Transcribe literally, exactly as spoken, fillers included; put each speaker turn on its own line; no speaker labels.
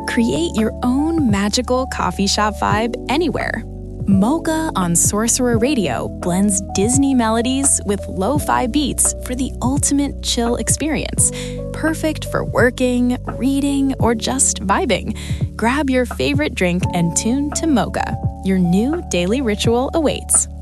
Create your own magical coffee shop vibe anywhere. Mocha on Sorcerer Radio blends Disney melodies with lo-fi beats for the ultimate chill experience. Perfect for working, reading, or just vibing. Grab your favorite drink and tune to Mocha. Your new daily ritual awaits.